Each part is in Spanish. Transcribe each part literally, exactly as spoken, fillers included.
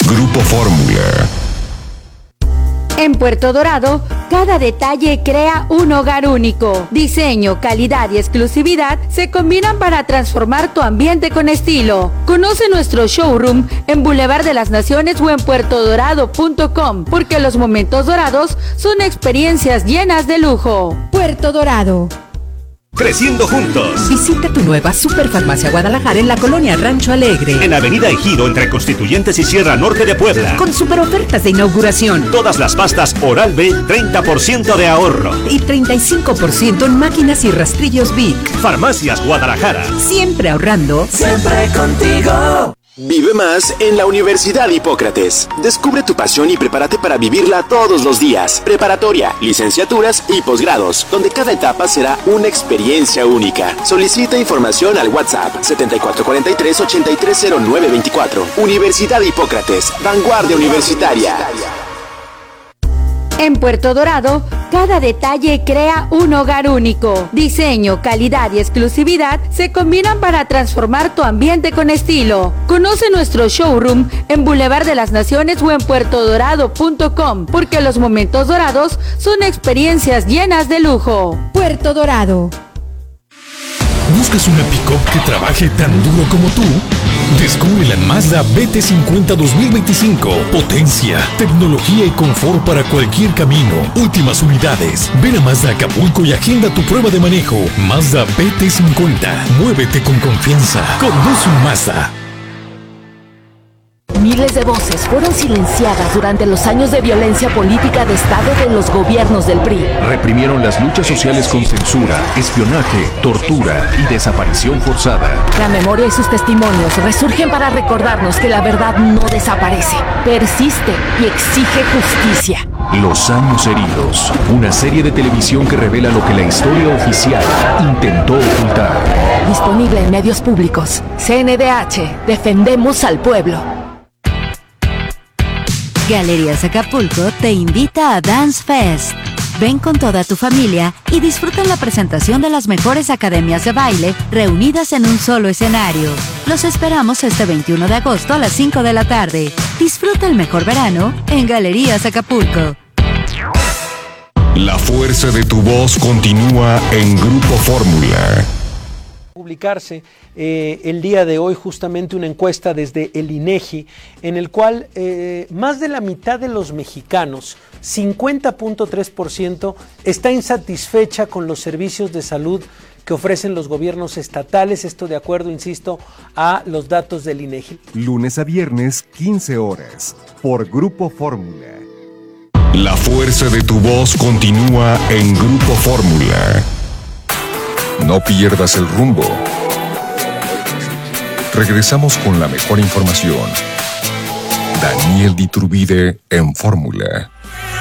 Grupo Fórmula. En Puerto Dorado, cada detalle crea un hogar único. Diseño, calidad y exclusividad se combinan para transformar tu ambiente con estilo. Conoce nuestro showroom en Boulevard de las Naciones o en puerto dorado punto com, porque los momentos dorados son experiencias llenas de lujo. Puerto Dorado. Creciendo juntos. Visita tu nueva Superfarmacia Guadalajara en la colonia Rancho Alegre, en Avenida Ejido, entre Constituyentes y Sierra Norte de Puebla, con super ofertas de inauguración. Todas las pastas Oral-B, treinta por ciento de ahorro y treinta y cinco por ciento en máquinas y rastrillos Vic. Farmacias Guadalajara, siempre ahorrando, siempre contigo. Vive más en la Universidad Hipócrates. Descubre tu pasión y prepárate para vivirla todos los días. Preparatoria, licenciaturas y posgrados, donde cada etapa será una experiencia única. Solicita información al WhatsApp setenta y cuatro cuarenta y tres ochenta y tres cero nueve veinticuatro. Universidad Hipócrates, vanguardia universitaria. En Puerto Dorado, cada detalle crea un hogar único. Diseño, calidad y exclusividad se combinan para transformar tu ambiente con estilo. Conoce nuestro showroom en Boulevard de las Naciones o en puerto dorado punto com, porque los momentos dorados son experiencias llenas de lujo. Puerto Dorado. ¿Buscas una pick-up que trabaje tan duro como tú? Descubre la Mazda B T cincuenta dos mil veinticinco. Potencia, tecnología y confort para cualquier camino. Últimas unidades. Ven a Mazda Acapulco y agenda tu prueba de manejo. Mazda B T cincuenta. Muévete con confianza. Conduce un Mazda. Miles de voces fueron silenciadas durante los años de violencia política de Estado de los gobiernos del P R I. Reprimieron las luchas sociales con censura, espionaje, tortura y desaparición forzada. La memoria y sus testimonios resurgen para recordarnos que la verdad no desaparece, persiste y exige justicia. Los años heridos, una serie de televisión que revela lo que la historia oficial intentó ocultar. Disponible en medios públicos. C N D H, defendemos al pueblo. Galerías Acapulco te invita a Dance Fest. Ven con toda tu familia y disfruta la presentación de las mejores academias de baile reunidas en un solo escenario. Los esperamos este veintiuno de agosto a las cinco de la tarde. Disfruta el mejor verano en Galerías Acapulco. La fuerza de tu voz continúa en Grupo Fórmula. Publicarse eh, el día de hoy justamente una encuesta desde el INEGI en el cual eh, más de la mitad de los mexicanos, cincuenta punto tres por ciento, está insatisfecha con los servicios de salud que ofrecen los gobiernos estatales, esto de acuerdo, insisto, a los datos del INEGI. Lunes a viernes, quince horas, por Grupo Fórmula. La fuerza de tu voz continúa en Grupo Fórmula. No pierdas el rumbo. Regresamos con la mejor información. Daniel Diturbide en Fórmula.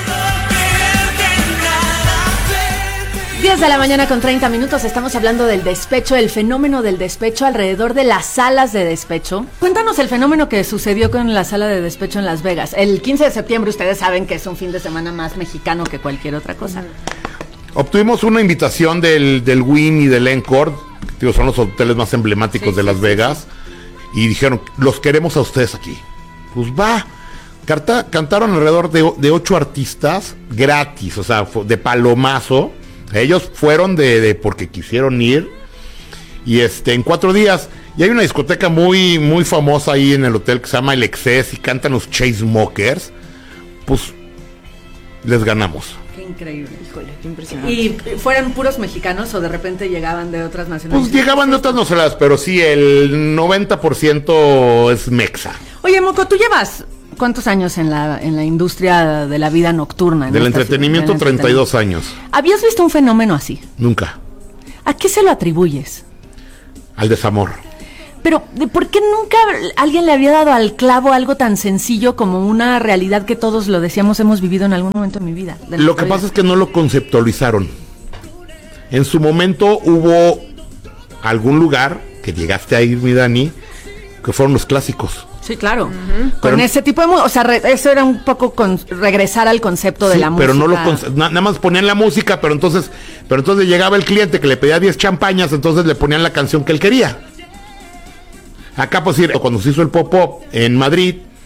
diez de la mañana con treinta minutos, estamos hablando del despecho, el fenómeno del despecho alrededor de las salas de despecho. Cuéntanos el fenómeno que sucedió con la sala de despecho en Las Vegas. El quince de septiembre, ustedes saben que es un fin de semana más mexicano que cualquier otra cosa. Obtuvimos una invitación del, del Wynn y del Encore, digo, son los hoteles más emblemáticos sí, de Las sí, Vegas, sí. Y dijeron, los queremos a ustedes aquí. Pues va, Canta, cantaron alrededor de, de ocho artistas gratis, o sea, de palomazo. Ellos fueron de, de porque quisieron ir, y este, en cuatro días, y hay una discoteca muy, muy famosa ahí en el hotel que se llama El Excess, y cantan los Chainsmokers, pues les ganamos. Increíble, híjole, qué impresionante. ¿Y fueron puros mexicanos o de repente llegaban de otras nacionalidades? Pues llegaban de otras nacionalidades, pero sí, el noventa por ciento es mexa. Oye, Moco, tú llevas ¿cuántos años en la en la industria de la vida nocturna? Del entretenimiento, ciudad, treinta y dos años. ¿Habías visto un fenómeno así? Nunca. ¿A qué se lo atribuyes? Al desamor. Pero, ¿por qué nunca alguien le había dado al clavo algo tan sencillo como una realidad que todos lo decíamos hemos vivido en algún momento de mi vida? De lo que pasa es que no lo conceptualizaron. En su momento hubo algún lugar que llegaste a ir, mi Dani, que fueron los clásicos. Sí, claro. Uh-huh. Con pero, ese tipo de música, o sea, re, eso era un poco con, regresar al concepto sí, de la pero música. Pero no lo na, nada más ponían la música, pero entonces, pero entonces llegaba el cliente que le pedía diez champañas, entonces le ponían la canción que él quería. Acá, pues, cuando se hizo el pop-up en Madrid,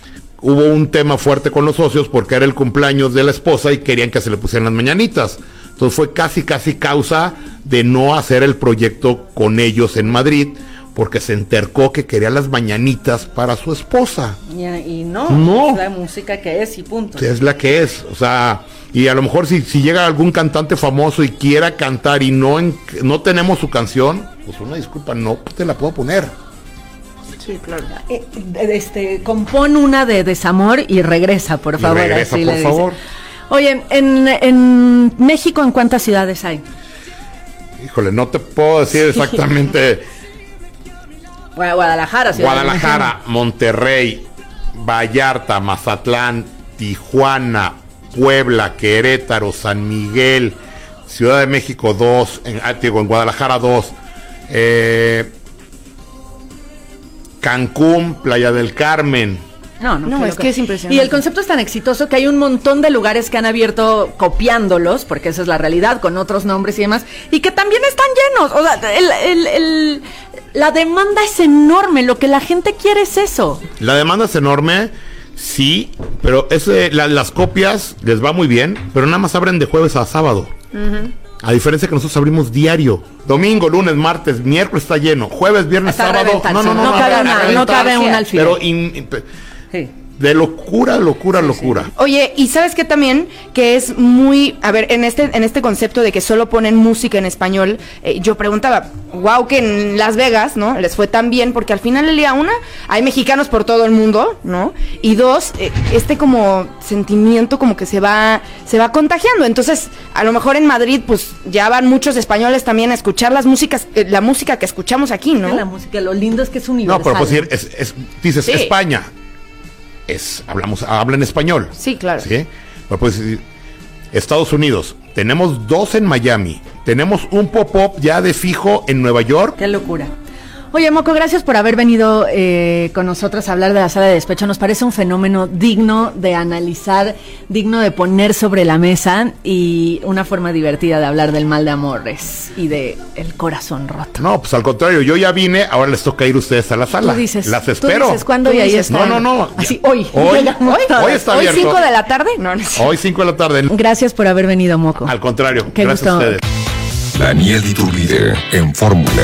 hubo un tema fuerte con los socios porque era el cumpleaños de la esposa y querían que se le pusieran las mañanitas. Entonces fue casi, casi causa de no hacer el proyecto con ellos en Madrid, porque se entercó que quería las mañanitas para su esposa. Y, y no, no, es la música que es y punto. Es la que es, o sea, y a lo mejor si, si llega algún cantante famoso y quiera cantar y no, en, no tenemos su canción, pues una disculpa, no te la puedo poner. Sí, claro. Eh, este, compón una de desamor y regresa, por favor. Y regresa, así por le favor. dice. Oye, en, en México, ¿en cuántas ciudades hay? Híjole, no te puedo decir exactamente. Guadalajara, Ciudad Guadalajara, Monterrey, Vallarta, Mazatlán, Tijuana, Puebla, Querétaro, San Miguel, Ciudad de México dos, en, ah, digo, en Guadalajara dos, eh, Cancún, Playa del Carmen. No, no, no es que es impresionante. Y el concepto es tan exitoso que hay un montón de lugares que han abierto copiándolos, porque esa es la realidad, con otros nombres y demás, y que también están llenos. O sea, el, el, el, la demanda es enorme, lo que la gente quiere es eso. La demanda es enorme, sí, pero ese, la, las copias les va muy bien, pero nada más abren de jueves a sábado. Uh-huh. A diferencia que nosotros abrimos diario. Domingo, lunes, martes, miércoles está lleno. Jueves, viernes, Hasta sábado. No, no, no, no, no cabe una, no cabe un alfiler. Pero in, sí. De locura, locura, sí, locura. Sí. Oye, y sabes que también que es muy, a ver, en este en este concepto de que solo ponen música en español, eh, yo preguntaba, wow, que en Las Vegas, ¿no? Les fue tan bien, porque al final del día, una, hay mexicanos por todo el mundo, ¿no? Y dos, eh, este como sentimiento como que se va se va contagiando. Entonces, a lo mejor en Madrid, pues ya van muchos españoles también a escuchar las músicas, eh, la música que escuchamos aquí, ¿no? La música, lo lindo es que es universal. No, pero pues decir, es, es, dices, sí. España. Es, hablamos, habla en español. Sí, claro. ¿Sí? Pero pues, Estados Unidos, tenemos dos en Miami, tenemos un pop-up ya de fijo en Nueva York. Qué locura. Oye, Moco, gracias por haber venido eh, con nosotros a hablar de la sala de despecho. Nos parece un fenómeno digno de analizar, digno de poner sobre la mesa y una forma divertida de hablar del mal de amores y de el corazón roto. No, pues al contrario, yo ya vine, ahora les toca ir ustedes a la sala. Tú dices, las espero. Tú dices, ¿cuándo? Y ahí está. No, no, no. Así, hoy. Hoy, hoy, hoy está abierto. ¿Hoy cinco de la tarde? No, no. Hoy cinco de la tarde. Gracias por haber venido, Moco. Al contrario, Qué gracias gusto. a ustedes. Daniel Iturbide en Fórmula.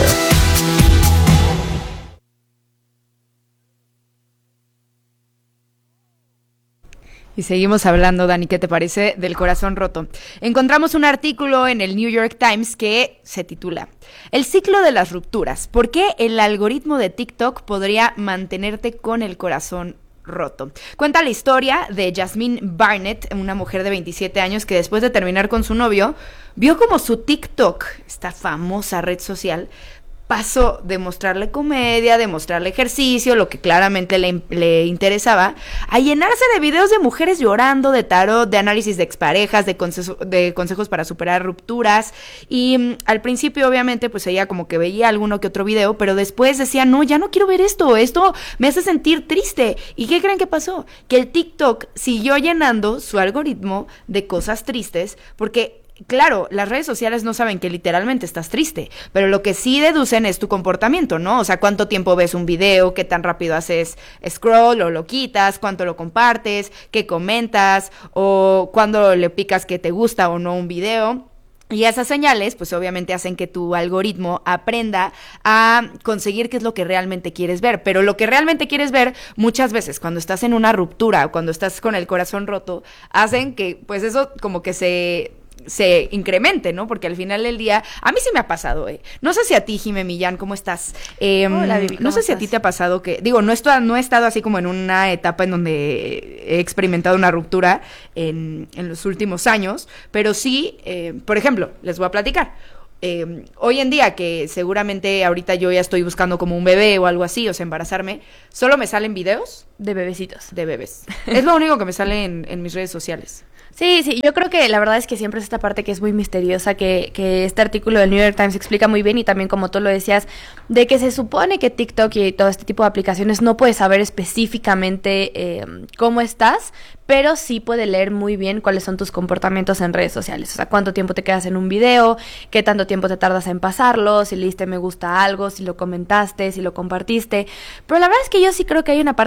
Y seguimos hablando, Dani, ¿qué te parece? Del corazón roto. Encontramos un artículo en el New York Times que se titula El ciclo de las rupturas. ¿Por qué el algoritmo de TikTok podría mantenerte con el corazón roto? Cuenta la historia de Jasmine Barnett, una mujer de veintisiete años que después de terminar con su novio, vio como su TikTok, esta famosa red social, pasó de mostrarle comedia, de mostrarle ejercicio, lo que claramente le, le interesaba, a llenarse de videos de mujeres llorando, de tarot, de análisis de exparejas, de, conse- de consejos para superar rupturas. Y um, al principio, obviamente, pues ella como que veía alguno que otro video, pero después decía, no, ya no quiero ver esto, esto me hace sentir triste. ¿Y qué creen que pasó? Que el TikTok siguió llenando su algoritmo de cosas tristes, porque claro, las redes sociales no saben que literalmente estás triste, pero lo que sí deducen es tu comportamiento, ¿no? O sea, cuánto tiempo ves un video, qué tan rápido haces scroll o lo quitas, cuánto lo compartes, qué comentas, o cuándo le picas que te gusta o no un video. Y esas señales, pues obviamente hacen que tu algoritmo aprenda a conseguir qué es lo que realmente quieres ver. Pero lo que realmente quieres ver, muchas veces, cuando estás en una ruptura o cuando estás con el corazón roto, hacen que, pues eso como que se... se incremente, ¿no? Porque al final del día, a mí sí me ha pasado, ¿eh? No sé si a ti, Jimé Millán, ¿cómo estás? Eh, Hola, Vivi, ¿cómo no sé estás? si a ti te ha pasado que, digo, no, esto, no he estado así como en una etapa en donde he experimentado una ruptura en, en los últimos años, pero sí, eh, por ejemplo, les voy a platicar. Eh, hoy en día, que seguramente ahorita yo ya estoy buscando como un bebé o algo así, o sea, embarazarme, solo me salen videos de bebecitos. De bebés. Es lo único que me sale en, en mis redes sociales. Sí, sí, yo creo que la verdad es que siempre es esta parte que es muy misteriosa, que, que este artículo del New York Times explica muy bien, y también como tú lo decías, de que se supone que TikTok y todo este tipo de aplicaciones no puede saber específicamente eh, cómo estás, pero sí puede leer muy bien cuáles son tus comportamientos en redes sociales. O sea, cuánto tiempo te quedas en un video, qué tanto tiempo te tardas en pasarlo, si le diste me gusta a algo, si lo comentaste, si lo compartiste. Pero la verdad es que yo sí creo que hay una parte que sí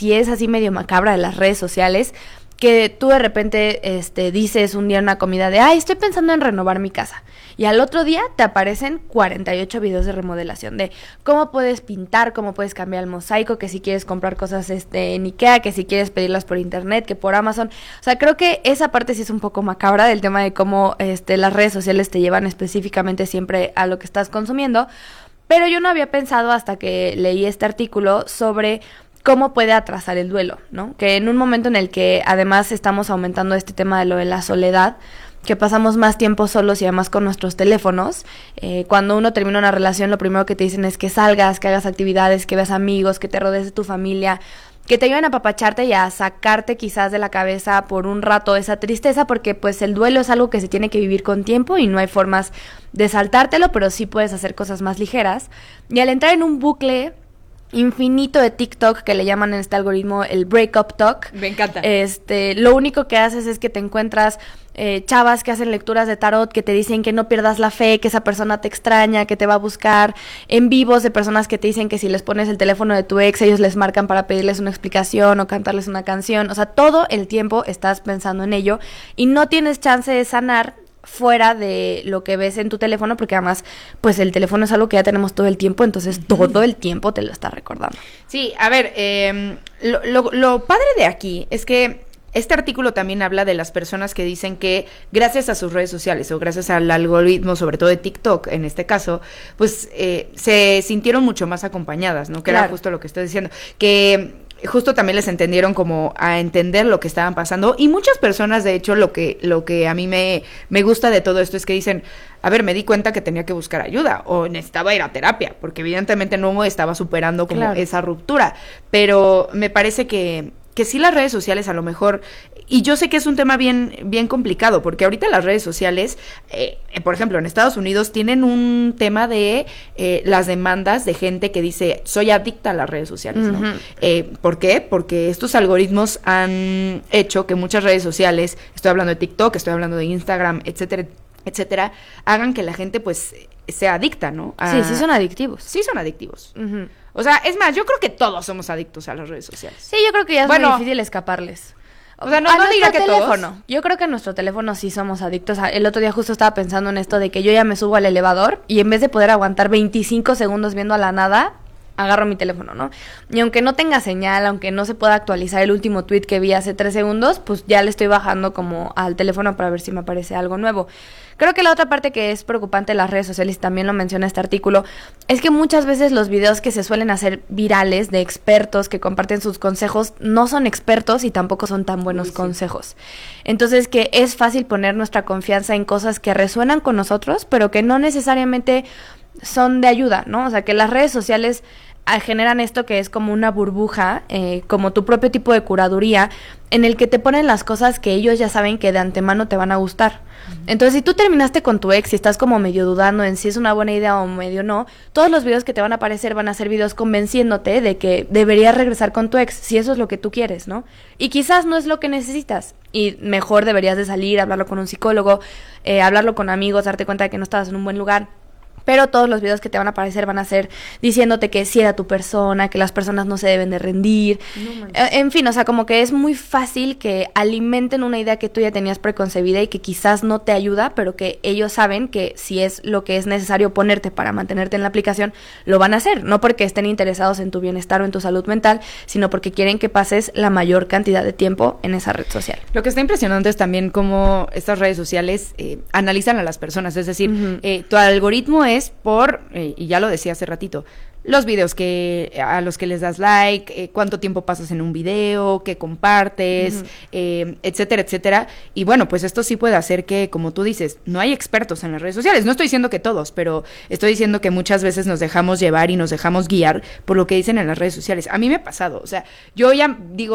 sí es así medio macabra de las redes sociales, que tú de repente este, dices un día en una comida de, ay, estoy pensando en renovar mi casa. Y al otro día te aparecen cuarenta y ocho videos de remodelación, de cómo puedes pintar, cómo puedes cambiar el mosaico, que si quieres comprar cosas este, en Ikea, que si quieres pedirlas por internet, que por Amazon. O sea, creo que esa parte sí es un poco macabra del tema de cómo este, las redes sociales te llevan específicamente siempre a lo que estás consumiendo. Pero yo no había pensado hasta que leí este artículo sobre cómo puede atrasar el duelo, ¿no? Que en un momento en el que además estamos aumentando este tema de lo de la soledad, que pasamos más tiempo solos y además con nuestros teléfonos, eh, cuando uno termina una relación lo primero que te dicen es que salgas, que hagas actividades, que veas amigos, que te rodees de tu familia, que te ayuden a apapacharte y a sacarte quizás de la cabeza por un rato esa tristeza, porque pues el duelo es algo que se tiene que vivir con tiempo y no hay formas de saltártelo, pero sí puedes hacer cosas más ligeras. Y al entrar en un bucle infinito de TikTok, que le llaman en este algoritmo el breakup talk. Me encanta. Este, lo único que haces es que te encuentras eh, chavas que hacen lecturas de tarot, que te dicen que no pierdas la fe, que esa persona te extraña, que te va a buscar, en vivos de personas que te dicen que si les pones el teléfono de tu ex, ellos les marcan para pedirles una explicación o cantarles una canción. O sea, todo el tiempo estás pensando en ello y no tienes chance de sanar fuera de lo que ves en tu teléfono, porque además pues el teléfono es algo que ya tenemos todo el tiempo, entonces uh-huh. todo el tiempo te lo está recordando. Sí, a ver, eh, lo, lo, lo padre de aquí es que este artículo también habla de las personas que dicen que gracias a sus redes sociales o gracias al algoritmo, sobre todo de TikTok en este caso, pues eh, se sintieron mucho más acompañadas, ¿no? Que claro. Era justo lo que estoy diciendo, que justo también les entendieron como a entender lo que estaban pasando, y muchas personas, de hecho, lo que lo que a mí me, me gusta de todo esto es que dicen, a ver, me di cuenta que tenía que buscar ayuda o necesitaba ir a terapia, porque evidentemente no estaba superando como claro. esa ruptura, pero me parece que que sí las redes sociales a lo mejor, y yo sé que es un tema bien bien complicado, porque ahorita las redes sociales, eh, por ejemplo, en Estados Unidos tienen un tema de eh, las demandas de gente que dice, soy adicta a las redes sociales, ¿no? Uh-huh. Eh, ¿Por qué? Porque estos algoritmos han hecho que muchas redes sociales, estoy hablando de TikTok, estoy hablando de Instagram, etcétera, etcétera, hagan que la gente pues sea adicta, ¿no? A... Sí, sí son adictivos. Sí son adictivos. Uh-huh. O sea, es más, yo creo que todos somos adictos a las redes sociales. Sí, yo creo que ya es bueno, muy difícil escaparles. O sea, no, no diga que teléfono. Todos. Yo creo que en nuestro teléfono sí somos adictos. El otro día justo estaba pensando en esto de que yo ya me subo al elevador y en vez de poder aguantar veinticinco segundos viendo a la nada, agarro mi teléfono, ¿no? Y aunque no tenga señal, aunque no se pueda actualizar el último tweet que vi hace tres segundos, pues ya le estoy bajando como al teléfono para ver si me aparece algo nuevo. Creo que la otra parte que es preocupante de las redes sociales, también lo menciona este artículo, es que muchas veces los videos que se suelen hacer virales de expertos que comparten sus consejos no son expertos y tampoco son tan buenos Uy, sí. consejos. Entonces que es fácil poner nuestra confianza en cosas que resuenan con nosotros, pero que no necesariamente son de ayuda, ¿no? O sea, que las redes sociales generan esto que es como una burbuja, eh, como tu propio tipo de curaduría, en el que te ponen las cosas que ellos ya saben que de antemano te van a gustar. Uh-huh. Entonces, si tú terminaste con tu ex y estás como medio dudando en si es una buena idea o medio no, todos los videos que te van a aparecer van a ser videos convenciéndote de que deberías regresar con tu ex, si eso es lo que tú quieres, ¿no? Y quizás no es lo que necesitas, y mejor deberías de salir, hablarlo con un psicólogo, eh, hablarlo con amigos, darte cuenta de que no estabas en un buen lugar. Pero todos los videos que te van a aparecer van a ser diciéndote que sí era tu persona, que las personas no se deben de rendir. No, en fin, o sea, como que es muy fácil que alimenten una idea que tú ya tenías preconcebida y que quizás no te ayuda, pero que ellos saben que si es lo que es necesario ponerte para mantenerte en la aplicación, lo van a hacer. No porque estén interesados en tu bienestar o en tu salud mental, sino porque quieren que pases la mayor cantidad de tiempo en esa red social. Lo que está impresionante es también cómo estas redes sociales eh, analizan a las personas. Es decir, uh-huh. eh, tu algoritmo es es por, eh, y ya lo decía hace ratito, los videos que a los que les das like, eh, cuánto tiempo pasas en un video, qué compartes, uh-huh. eh, etcétera, etcétera. Y bueno, pues esto sí puede hacer que, como tú dices, no hay expertos en las redes sociales. No estoy diciendo que todos, pero estoy diciendo que muchas veces nos dejamos llevar y nos dejamos guiar por lo que dicen en las redes sociales. A mí me ha pasado, o sea, yo ya digo...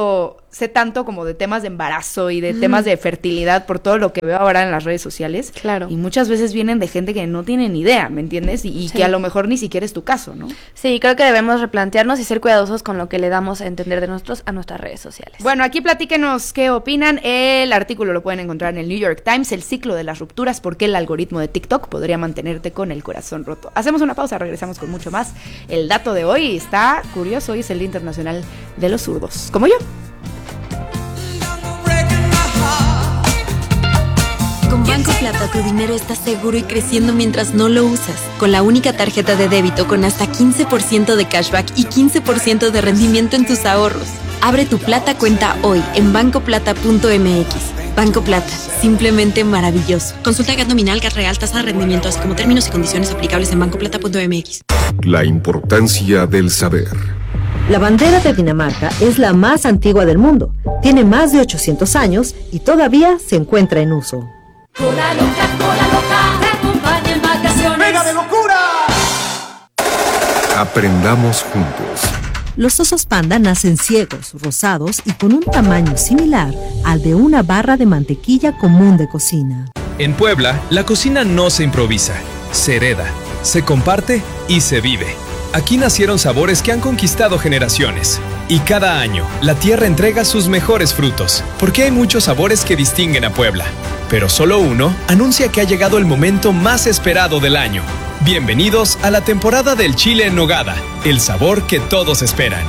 sé tanto como de temas de embarazo y de mm. temas de fertilidad por todo lo que veo ahora en las redes sociales. Claro. Y muchas veces vienen de gente que no tiene ni idea, ¿me entiendes? Y, y sí. que a lo mejor ni siquiera es tu caso, ¿no? Sí, creo que debemos replantearnos y ser cuidadosos con lo que le damos a entender de nosotros a nuestras redes sociales. Bueno, aquí platíquenos qué opinan. El artículo lo pueden encontrar en el New York Times, el ciclo de las rupturas, por qué el algoritmo de TikTok podría mantenerte con el corazón roto. Hacemos una pausa, regresamos con mucho más. El dato de hoy está curioso, hoy es el Día Internacional de los Zurdos, como yo. Con Banco Plata tu dinero está seguro y creciendo mientras no lo usas. Con la única tarjeta de débito con hasta quince por ciento de cashback y quince por ciento de rendimiento en tus ahorros. Abre tu Plata cuenta hoy en banco plata punto m x. Banco Plata, simplemente maravilloso. Consulta G A T nominal, G A T real, tasa de rendimiento, así como términos y condiciones aplicables en banco plata punto m x. La importancia del saber. La bandera de Dinamarca es la más antigua del mundo. Tiene más de ochocientos años y todavía se encuentra en uso. Cola loca, cola loca, te acompaña en vacaciones. ¡Venga de locura! Aprendamos juntos. Los osos panda nacen ciegos, rosados y con un tamaño similar al de una barra de mantequilla común de cocina. En Puebla, la cocina no se improvisa, se hereda, se comparte y se vive. Aquí nacieron sabores que han conquistado generaciones. Y cada año, la tierra entrega sus mejores frutos, porque hay muchos sabores que distinguen a Puebla. Pero solo uno anuncia que ha llegado el momento más esperado del año. Bienvenidos a la temporada del chile en nogada, el sabor que todos esperan.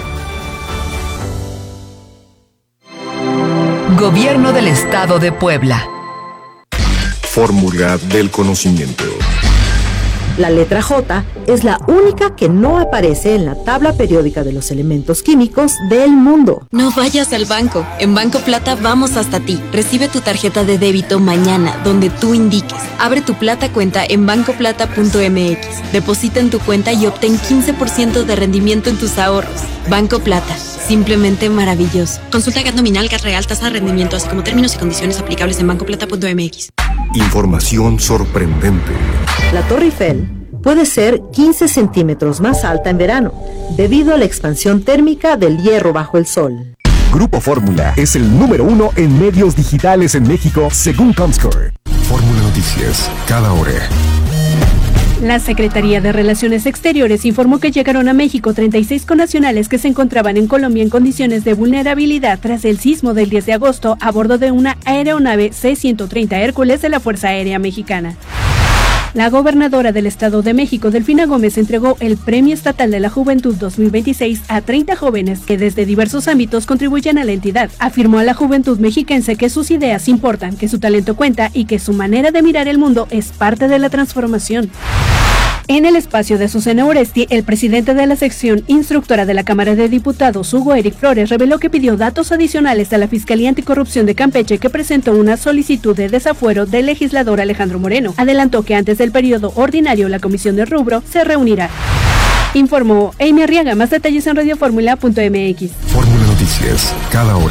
Gobierno del Estado de Puebla. Fórmula del conocimiento. La letra J es la única que no aparece en la tabla periódica de los elementos químicos del mundo. No vayas al banco. En Banco Plata vamos hasta ti. Recibe tu tarjeta de débito mañana, donde tú indiques. Abre tu Plata cuenta en banco plata punto m x. Deposita en tu cuenta y obtén quince por ciento de rendimiento en tus ahorros. Banco Plata, simplemente maravilloso. Consulta G A T nominal, G A T real, tasa de rendimiento, así como términos y condiciones aplicables en banco plata punto m x. Información sorprendente. La Torre Eiffel puede ser quince centímetros más alta en verano, debido a la expansión térmica del hierro bajo el sol. Grupo Fórmula es el número uno en medios digitales en México, según Comscore. Fórmula Noticias, cada hora. La Secretaría de Relaciones Exteriores informó que llegaron a México treinta y seis connacionales que se encontraban en Colombia en condiciones de vulnerabilidad tras el sismo del diez de agosto a bordo de una aeronave C ciento treinta Hércules de la Fuerza Aérea Mexicana. La gobernadora del Estado de México, Delfina Gómez, entregó el Premio Estatal de la Juventud dos mil veintiséis a treinta jóvenes que desde diversos ámbitos contribuyen a la entidad. Afirmó a la juventud mexiquense que sus ideas importan, que su talento cuenta y que su manera de mirar el mundo es parte de la transformación. En el espacio de Azucena Oresti, el presidente de la sección instructora de la Cámara de Diputados, Hugo Eric Flores, reveló que pidió datos adicionales a la Fiscalía Anticorrupción de Campeche, que presentó una solicitud de desafuero del legislador Alejandro Moreno. Adelantó que antes del periodo ordinario la comisión de rubro se reunirá. Informó Amy Arriaga. Más detalles en radio fórmula punto m x. Fórmula Noticias, cada hora.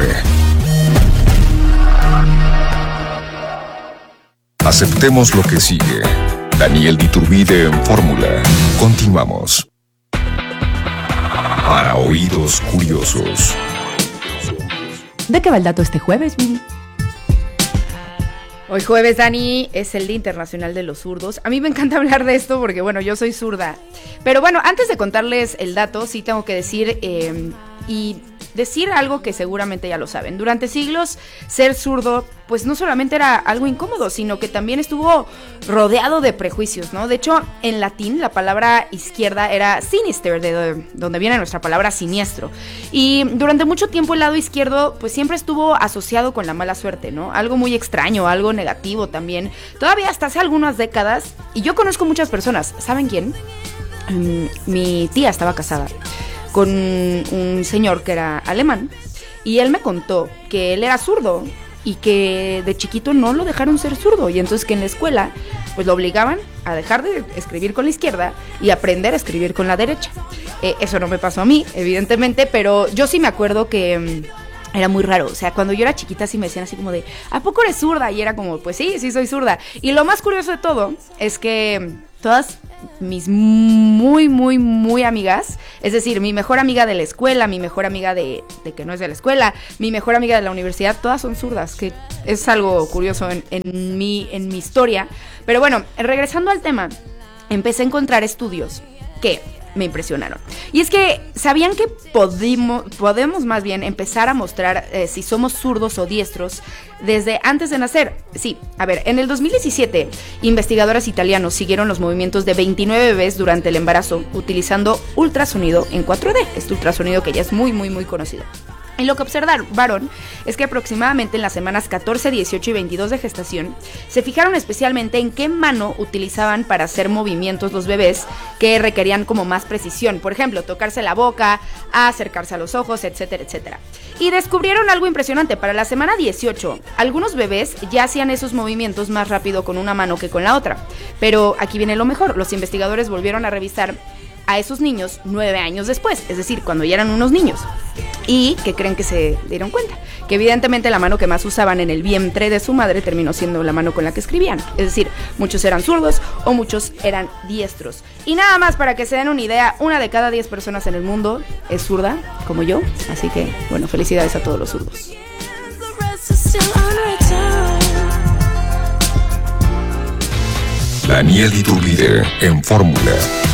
Aceptemos lo que sigue. Daniel Diturbide en Fórmula. Continuamos. Para oídos curiosos. ¿De qué va el dato este jueves, Miri? Hoy jueves, Dani, es el Día Internacional de los Zurdos. A mí me encanta hablar de esto porque, bueno, yo soy zurda. Pero bueno, antes de contarles el dato, sí tengo que decir... Eh, y decir algo que seguramente ya lo saben. Durante siglos, ser zurdo, pues no solamente era algo incómodo, sino que también estuvo rodeado de prejuicios, ¿no? De hecho, en latín, la palabra izquierda era sinister, de donde viene nuestra palabra siniestro. Y durante mucho tiempo el lado izquierdo, pues siempre estuvo asociado con la mala suerte, ¿no? Algo muy extraño, algo negativo también. Todavía hasta hace algunas décadas, y yo conozco muchas personas, ¿saben quién? Um, mi tía estaba casada con un señor que era alemán y él me contó que él era zurdo y que de chiquito no lo dejaron ser zurdo y entonces que en la escuela pues lo obligaban a dejar de escribir con la izquierda y aprender a escribir con la derecha. Eh, eso no me pasó a mí, evidentemente, pero yo sí me acuerdo que um, era muy raro. O sea, cuando yo era chiquita sí me decían así como de, ¿a poco eres zurda? Y era como, pues sí, sí soy zurda. Y lo más curioso de todo es que todas mis muy, muy, muy amigas, es decir, mi mejor amiga de la escuela, mi mejor amiga de, de que no es de la escuela, mi mejor amiga de la universidad, todas son zurdas, que es algo curioso en, en, mi, en mi historia. Pero bueno, regresando al tema, empecé a encontrar estudios que me impresionaron. Y es que, ¿sabían que podimos, podemos más bien empezar a mostrar eh, si somos zurdos o diestros desde antes de nacer? Sí, a ver, en el dos mil diecisiete, investigadores italianos siguieron los movimientos de veintinueve bebés durante el embarazo utilizando ultrasonido en cuatro D, este ultrasonido que ya es muy, muy, muy conocido. Y lo que observaron es que aproximadamente en las semanas catorce, dieciocho y veintidós de gestación se fijaron especialmente en qué mano utilizaban para hacer movimientos los bebés que requerían como más precisión. Por ejemplo, tocarse la boca, acercarse a los ojos, etcétera, etcétera. Y descubrieron algo impresionante. Para la semana dieciocho, algunos bebés ya hacían esos movimientos más rápido con una mano que con la otra. Pero aquí viene lo mejor. Los investigadores volvieron a revisar a esos niños nueve años después, es decir, cuando ya eran unos niños. ¿Y qué creen que se dieron cuenta? Que evidentemente la mano que más usaban en el vientre de su madre terminó siendo la mano con la que escribían. Es decir, muchos eran zurdos o muchos eran diestros. Y nada más para que se den una idea, una de cada diez personas en el mundo es zurda, como yo. Así que, bueno, felicidades a todos los zurdos. Daniel Iturbide en Fórmula.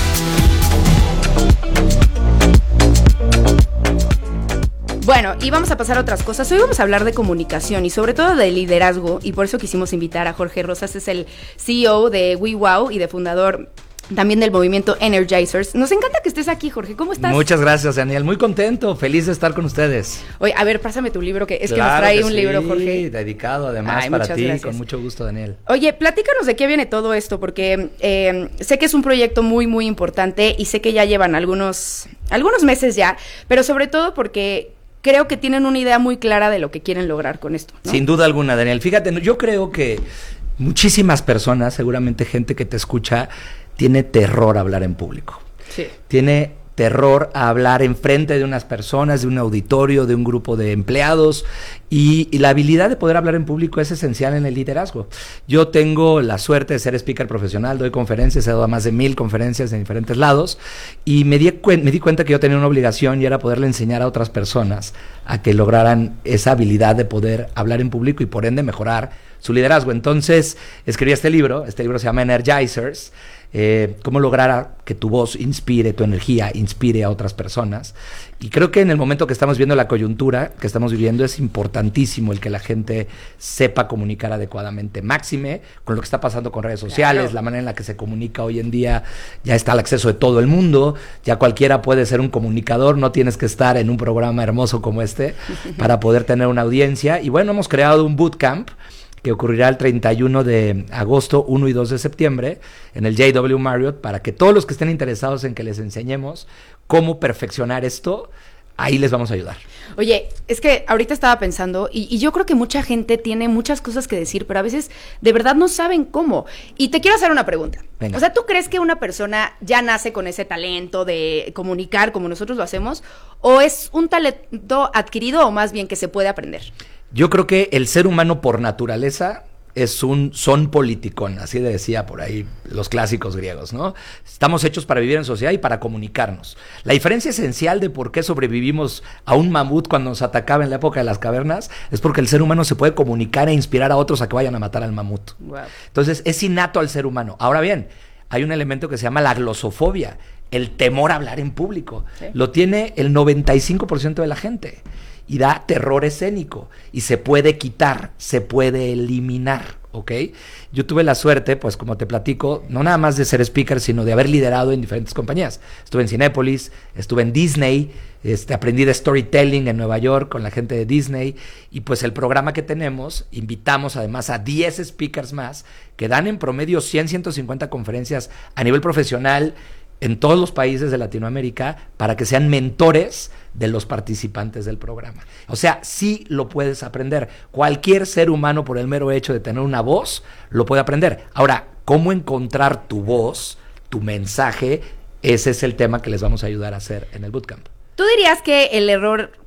Bueno, y vamos a pasar a otras cosas. Hoy vamos a hablar de comunicación y sobre todo de liderazgo, y por eso quisimos invitar a Jorge Rosas, es el C E O de WeWow y de fundador también del movimiento Energizers. Nos encanta que estés aquí, Jorge. ¿Cómo estás? Muchas gracias, Daniel. Muy contento, feliz de estar con ustedes. Oye, a ver, pásame tu libro, que es claro que nos trae que un sí, libro, Jorge. Dedicado además. Ay, para ti, gracias. Con mucho gusto, Daniel. Oye, platícanos de qué viene todo esto, porque eh, sé que es un proyecto muy, muy importante y sé que ya llevan algunos, algunos meses ya, pero sobre todo porque creo que tienen una idea muy clara de lo que quieren lograr con esto, ¿no? Sin duda alguna, Daniel. Fíjate, yo creo que muchísimas personas, seguramente gente que te escucha, tiene terror a hablar en público. Sí. Tiene terror a hablar enfrente de unas personas, de un auditorio, de un grupo de empleados, y, y la habilidad de poder hablar en público es esencial en el liderazgo. Yo tengo la suerte de ser speaker profesional, doy conferencias, he dado más de mil conferencias en diferentes lados, y me di, me di cuenta que yo tenía una obligación y era poderle enseñar a otras personas a que lograran esa habilidad de poder hablar en público y por ende mejorar su liderazgo. Entonces escribí este libro, este libro se llama Energizers, Eh, cómo lograr a que tu voz inspire, tu energía inspire a otras personas. Y creo que en el momento que estamos viendo la coyuntura que estamos viviendo es importantísimo el que la gente sepa comunicar adecuadamente, máxime con lo que está pasando con redes sociales, claro. La manera en la que se comunica hoy en día, ya está al acceso de todo el mundo, ya cualquiera puede ser un comunicador, no tienes que estar en un programa hermoso como este para poder tener una audiencia. Y bueno, hemos creado un bootcamp que ocurrirá el treinta y uno de agosto, uno y dos de septiembre, en el J W Marriott, para que todos los que estén interesados en que les enseñemos cómo perfeccionar esto, ahí les vamos a ayudar. Oye, es que ahorita estaba pensando, y, y yo creo que mucha gente tiene muchas cosas que decir, pero a veces de verdad no saben cómo. Y te quiero hacer una pregunta. Venga. O sea, ¿tú crees que una persona ya nace con ese talento de comunicar como nosotros lo hacemos? ¿O es un talento adquirido o más bien que se puede aprender? Yo creo que el ser humano por naturaleza es un son politicón, así decía por ahí los clásicos griegos, ¿no? Estamos hechos para vivir en sociedad y para comunicarnos. La diferencia esencial de por qué sobrevivimos a un mamut cuando nos atacaba en la época de las cavernas es porque el ser humano se puede comunicar e inspirar a otros a que vayan a matar al mamut. Wow. Entonces es innato al ser humano. Ahora bien, hay un elemento que se llama la glosofobia, el temor a hablar en público. ¿Sí? Lo tiene el noventa y cinco por ciento de la gente. Y da terror escénico, y se puede quitar, se puede eliminar, ¿ok? Yo tuve la suerte, pues como te platico, no nada más de ser speaker, sino de haber liderado en diferentes compañías. Estuve en Cinépolis, estuve en Disney, este, aprendí de storytelling en Nueva York con la gente de Disney, y pues el programa que tenemos, invitamos además a diez speakers más, que dan en promedio cien, ciento cincuenta conferencias a nivel profesional, en todos los países de Latinoamérica, para que sean mentores de los participantes del programa. O sea, sí lo puedes aprender. Cualquier ser humano, por el mero hecho de tener una voz, lo puede aprender. Ahora, ¿cómo encontrar tu voz, tu mensaje? Ese es el tema que les vamos a ayudar a hacer en el bootcamp. ¿Tú dirías que el error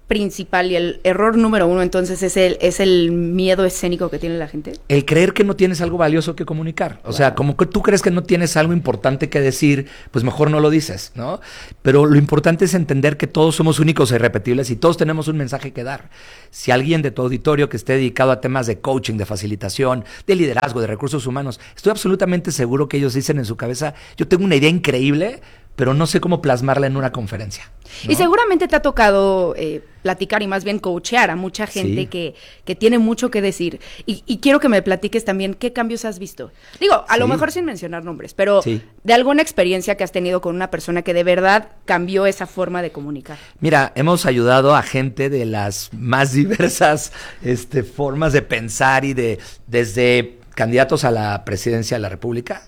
principal y el error número uno entonces es el es el miedo escénico que tiene la gente? El creer que no tienes algo valioso que comunicar. O claro. sea, como que tú crees que no tienes algo importante que decir, pues mejor no lo dices, ¿no? Pero lo importante es entender que todos somos únicos e irrepetibles y todos tenemos un mensaje que dar. Si alguien de tu auditorio que esté dedicado a temas de coaching, de facilitación, de liderazgo, de recursos humanos, estoy absolutamente seguro que ellos dicen en su cabeza, yo tengo una idea increíble, pero no sé cómo plasmarla en una conferencia, ¿no? Y seguramente te ha tocado eh, platicar y más bien coachear a mucha gente sí. que, que tiene mucho que decir. Y, y quiero que me platiques también qué cambios has visto. Digo, a sí. lo mejor sin mencionar nombres, pero sí. de alguna experiencia que has tenido con una persona que de verdad cambió esa forma de comunicar. Mira, hemos ayudado a gente de las más diversas este, formas de pensar y de desde candidatos a la presidencia de la República,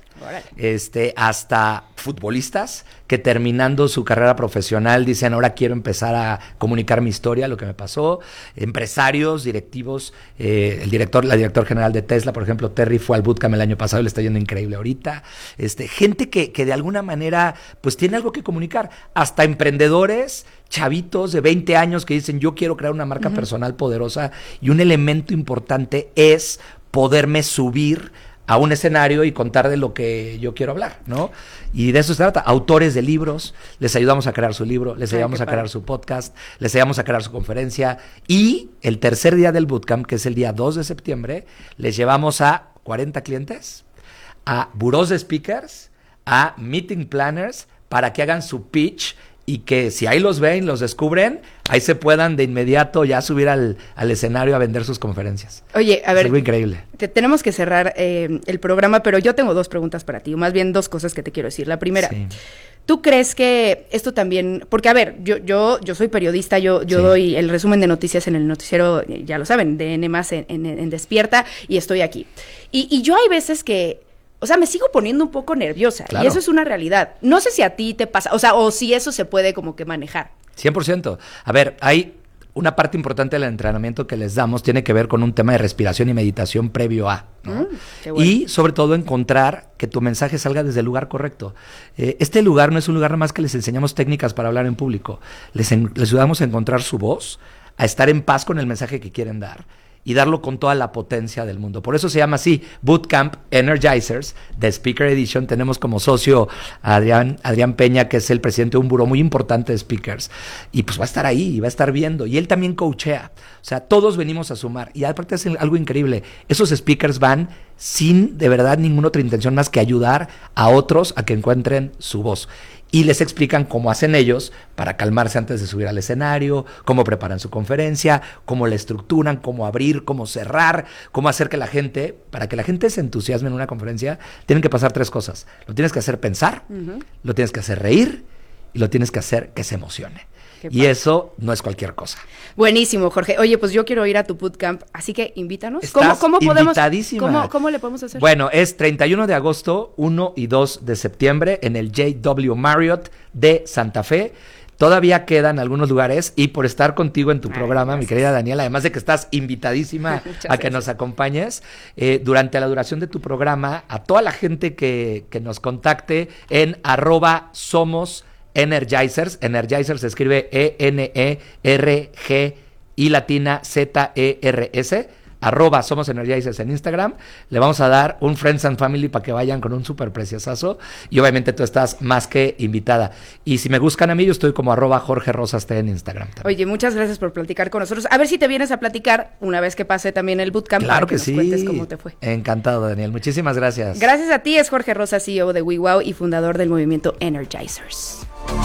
este, hasta futbolistas que terminando su carrera profesional dicen ahora quiero empezar a comunicar mi historia, lo que me pasó, empresarios, directivos, eh, el director, la director general de Tesla, por ejemplo, Terry fue al bootcamp el año pasado y le está yendo increíble ahorita, este, gente que, que de alguna manera pues tiene algo que comunicar, hasta emprendedores, chavitos de veinte años que dicen yo quiero crear una marca uh-huh. personal poderosa y un elemento importante es poderme subir a un escenario y contar de lo que yo quiero hablar, ¿no? Y de eso se trata. Autores de libros, les ayudamos a crear su libro, les ayudamos Ay, a crear padre. su podcast, les ayudamos a crear su conferencia. Y el tercer día del bootcamp, que es el día dos de septiembre, les llevamos a cuarenta clientes, a burós de speakers, a meeting planners, para que hagan su pitch y que si ahí los ven, los descubren, ahí se puedan de inmediato ya subir al, al escenario a vender sus conferencias. Oye, a ver, es algo increíble. Te, tenemos que cerrar eh, el programa, pero yo tengo dos preguntas para ti, o más bien dos cosas que te quiero decir. La primera, sí. ¿tú crees que esto también, porque a ver, yo yo yo soy periodista, yo yo sí. doy el resumen de noticias en el noticiero, ya lo saben, de N más en, en, en Despierta, y estoy aquí. Y, y yo hay veces que o sea, me sigo poniendo un poco nerviosa. Claro. Y eso es una realidad. No sé si a ti te pasa, o sea, o si eso se puede como que manejar. cien por ciento. A ver, hay una parte importante del entrenamiento que les damos, tiene que ver con un tema de respiración y meditación previo a, ¿no? Mm, qué bueno. Y sobre todo encontrar que tu mensaje salga desde el lugar correcto. Eh, este lugar no es un lugar más que les enseñamos técnicas para hablar en público. Les, en, les ayudamos a encontrar su voz, a estar en paz con el mensaje que quieren dar y darlo con toda la potencia del mundo. Por eso se llama así, Bootcamp Energizers, de Speaker Edition. Tenemos como socio a Adrián, Adrián Peña, que es el presidente de un buró muy importante de speakers. Y pues va a estar ahí, y va a estar viendo. Y él también coachea. O sea, todos venimos a sumar. Y aparte es algo increíble. Esos speakers van sin, de verdad, ninguna otra intención más que ayudar a otros a que encuentren su voz. Y les explican cómo hacen ellos para calmarse antes de subir al escenario, cómo preparan su conferencia, cómo la estructuran, cómo abrir, cómo cerrar, cómo hacer que la gente, para que la gente se entusiasme en una conferencia, tienen que pasar tres cosas. Lo tienes que hacer pensar, uh-huh. lo tienes que hacer reír y lo tienes que hacer que se emocione. Y eso no es cualquier cosa. Buenísimo, Jorge. Oye, pues yo quiero ir a tu bootcamp, así que invítanos. Estás ¿Cómo, cómo podemos, invitadísima. ¿cómo, ¿Cómo le podemos hacer? Bueno, es treinta y uno de agosto, uno y dos de septiembre en el J W Marriott de Santa Fe. Todavía quedan algunos lugares y por estar contigo en tu Ay, programa, gracias. Mi querida Daniela, además de que estás invitadísima a que gracias. Nos acompañes, eh, durante la duración de tu programa, a toda la gente que, que nos contacte en arroba somos Energizers, Energizers se escribe E N E R G I latina Z E R S, arroba Somos Energizers en Instagram. Le vamos a dar un Friends and Family para que vayan con un súper preciosazo y obviamente tú estás más que invitada. Y si me buscan a mí, yo estoy como arroba Jorge Rosas T en Instagram también. Oye, muchas gracias por platicar con nosotros. A ver si te vienes a platicar una vez que pase también el bootcamp. Claro para que, que sí. nos cuentes cómo te fue. Encantado, Daniel. Muchísimas gracias. Gracias a ti. Es Jorge Rosas, C E O de WeWow y fundador del movimiento Energizers.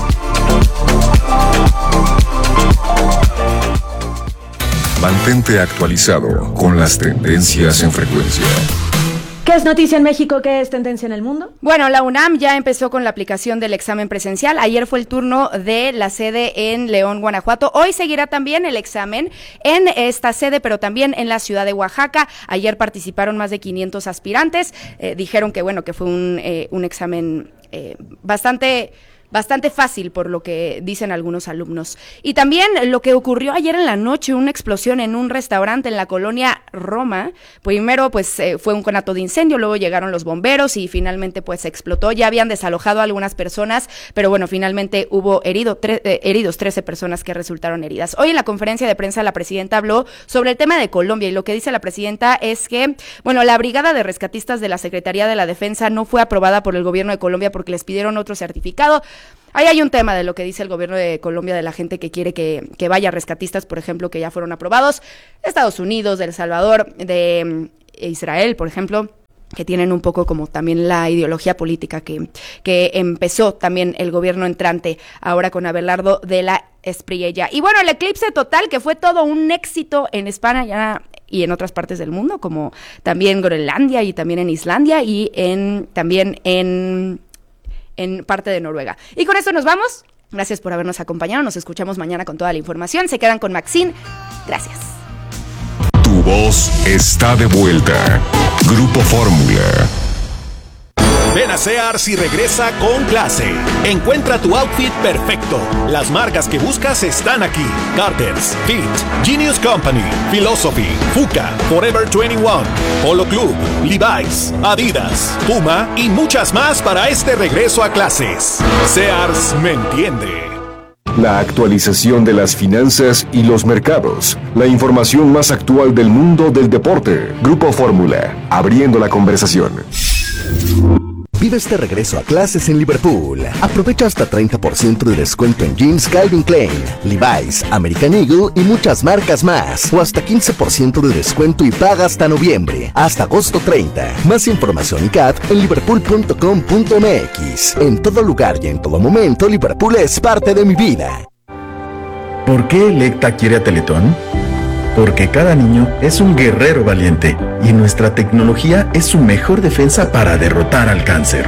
Mantente actualizado con las tendencias en frecuencia. ¿Qué es noticia en México? ¿Qué es tendencia en el mundo? Bueno, la UNAM ya empezó con la aplicación del examen presencial. Ayer fue el turno de la sede en León, Guanajuato. Hoy seguirá también el examen en esta sede, pero también en la ciudad de Oaxaca. Ayer participaron más de quinientos aspirantes. Eh, dijeron que, bueno, que fue un, eh, un examen eh, bastante... bastante fácil por lo que dicen algunos alumnos. Y también lo que ocurrió ayer en la noche, una explosión en un restaurante en la colonia Roma. Primero pues eh, fue un conato de incendio, luego llegaron los bomberos y finalmente pues explotó. Ya habían desalojado a algunas personas, pero bueno, finalmente hubo herido, tre- eh, heridos, trece personas que resultaron heridas. Hoy en la conferencia de prensa la presidenta habló sobre el tema de Colombia y lo que dice la presidenta es que, bueno, la brigada de rescatistas de la Secretaría de la Defensa no fue aprobada por el gobierno de Colombia porque les pidieron otro certificado. Ahí hay un tema de lo que dice el gobierno de Colombia, de la gente que quiere que, que vaya rescatistas, por ejemplo, que ya fueron aprobados, de Estados Unidos, de El Salvador, de eh, Israel, por ejemplo, que tienen un poco como también la ideología política que, que empezó también el gobierno entrante ahora con Abelardo de la Espriella. Y bueno, el eclipse total, que fue todo un éxito en España ya y en otras partes del mundo, como también Groenlandia y también en Islandia y en también en, en parte de Noruega. Y con esto nos vamos. Gracias por habernos acompañado. Nos escuchamos mañana con toda la información. Se quedan con Maxine. Gracias. Tu voz está de vuelta. Grupo Fórmula. Ven a Sears y regresa con clase. Encuentra tu outfit perfecto. Las marcas que buscas están aquí. Carter's, Fit, Genius Company, Philosophy, Fuka, Forever veintiuno, Polo Club, Levi's, Adidas, Puma y muchas más para este regreso a clases. Sears me entiende. La actualización de las finanzas y los mercados. La información más actual del mundo del deporte. Grupo Fórmula, abriendo la conversación. Vive este regreso a clases en Liverpool. Aprovecha hasta treinta por ciento de descuento en jeans Calvin Klein, Levi's, American Eagle y muchas marcas más. O hasta quince por ciento de descuento y paga hasta noviembre, hasta agosto treinta. Más información y C A T en liverpool punto com punto m x. En todo lugar y en todo momento, Liverpool es parte de mi vida. ¿Por qué Electa quiere a Teletón? Porque cada niño es un guerrero valiente y nuestra tecnología es su mejor defensa para derrotar al cáncer.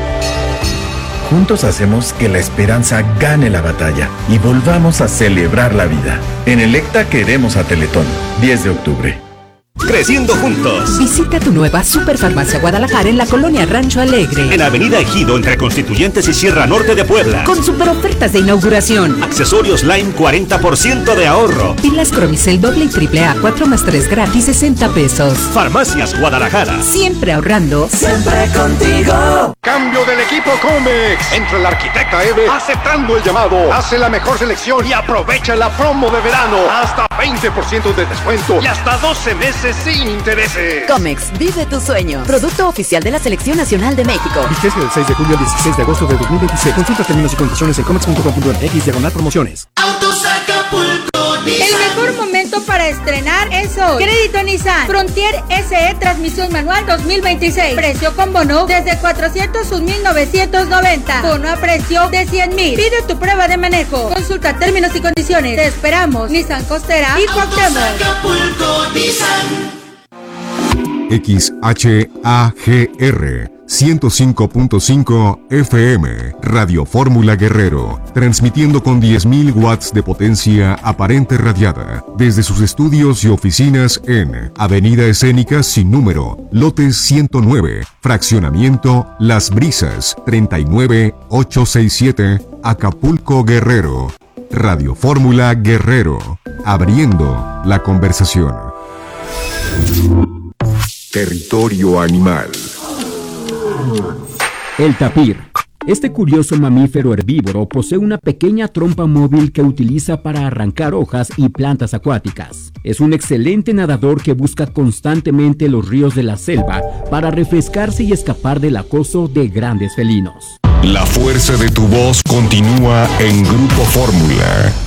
Juntos hacemos que la esperanza gane la batalla y volvamos a celebrar la vida. En Electa queremos a Teletón. diez de octubre. Creciendo juntos. Visita tu nueva Superfarmacia Guadalajara en la colonia Rancho Alegre. En Avenida Ejido, entre Constituyentes y Sierra Norte de Puebla. Con super ofertas de inauguración. Accesorios Lime, cuarenta por ciento de ahorro. Pilas Cromicel doble y triple A, cuatro más tres gratis, sesenta pesos. Farmacias Guadalajara. Siempre ahorrando. Siempre contigo. Cambio del equipo Comex. Entra el arquitecta Eve aceptando el llamado. Hace la mejor selección y aprovecha la promo de verano. Hasta veinte por ciento de descuento y hasta doce meses sin intereses. Comex, vive tu sueño. Producto oficial de la Selección Nacional de México. Vigencia del seis de julio al dieciséis de agosto de dos mil veintiséis. Consulta términos y condiciones en comex punto com punto m x diagonal promociones. Autos Acapulco Nissan. El mejor momento para estrenar es hoy. Crédito Nissan Frontier S E transmisión manual dos mil veintiséis. Precio con bono desde cuatrocientos un mil novecientos noventa. Bono a precio de cien mil. Pide tu prueba de manejo. Consulta términos y condiciones. Te esperamos. Nissan Costera y Cuauhtémoc. Acapulco Nissan. X H A G R ciento cinco punto cinco F M, Radio Fórmula Guerrero, transmitiendo con diez mil watts de potencia aparente radiada, desde sus estudios y oficinas en Avenida Escénica sin número, lote ciento nueve, fraccionamiento Las Brisas, treinta y nueve ochocientos sesenta y siete, Acapulco Guerrero. Radio Fórmula Guerrero, abriendo la conversación. Territorio animal. El tapir. Este curioso mamífero herbívoro posee una pequeña trompa móvil que utiliza para arrancar hojas y plantas acuáticas. Es un excelente nadador que busca constantemente los ríos de la selva para refrescarse y escapar del acoso de grandes felinos. La fuerza de tu voz continúa en Grupo Fórmula.